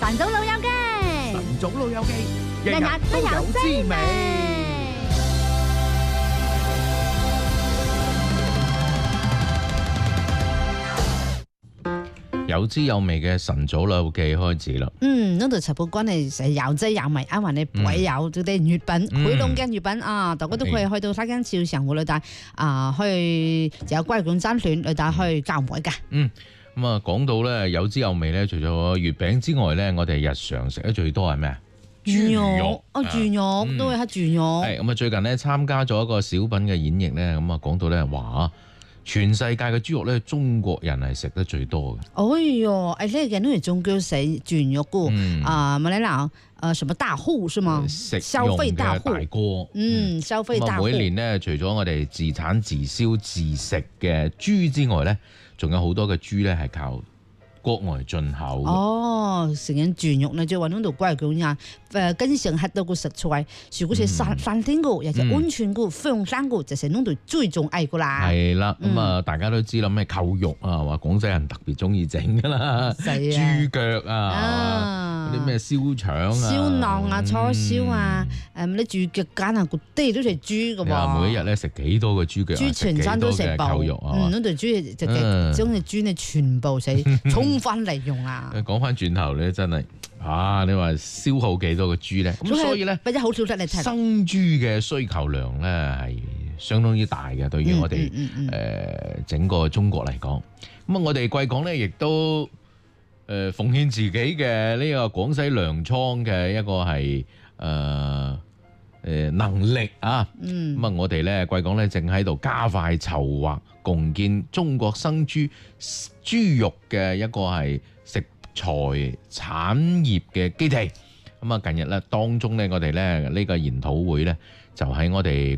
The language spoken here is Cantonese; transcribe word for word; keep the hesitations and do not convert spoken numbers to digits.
晨早老友記， 晨早老友記， 日日都有滋味。 有滋有味嘅晨早老友記開始啦。 嗯，嗰度全部講係成有滋有味，啱話你鬼有嗰啲月餅，回龍嘅月餅啊，大家都可以去到沙間超市會裏帶啊，去有龜館爭團裏帶去交會㗎。 嗯，咁啊講到咧有滋有味咧，除咗月餅之外咧，我哋日常食得最多係咩啊？ 豬肉，哦，豬肉都係黑豬肉。 係咁啊！最近咧參加咗一個小品嘅演繹咧，咁啊講到咧話，全世界嘅豬肉咧，中國人係食得最多嘅。 哎喲，誒呢個人都係中國食豬肉嘅，啊乜咧嗱，誒什麼大戶是嗎？ 食消費大戶大哥， 嗯，消費大戶。 每年咧，除咗我哋自產自銷自食嘅豬之外咧，仲有好多嘅豬咧係靠國外進口。 哦，成日豬肉呢就話呢度貴咁樣，誒經常吃到個食材，如果係山山頂嘅，又係安全嘅，放生嘅，就係呢度最重要嘅啦。 係啦，咁啊大家都知啦，咩扣肉啊，話廣西人特別中意整㗎啦，豬腳啊，嗰啲咩燒腸啊、 燒囊啊、叉燒啊，誒啲豬腳間啊，嗰啲都係豬嘅喎。 每一日咧食幾多個豬腳， 豬全身都食飽， 扣肉嗯，呢度豬就將隻豬呢全部死充分利用啊！ 講翻轉頭咧，真係啊！你話消耗幾多個豬咧？咁所以咧， 不過好少得你睇。 生豬嘅需求量咧係相當之大嘅，對於我哋誒整個中國嚟講。咁啊，我哋貴港咧亦都誒奉獻自己嘅呢個廣西糧倉嘅一個係誒誒能力啊。咁啊，我哋咧貴港咧正喺度加快籌劃共建中國生豬豬肉嘅一個係食材產業嘅基地。咁啊，近日咧當中咧，我哋咧呢個研討會咧就喺我哋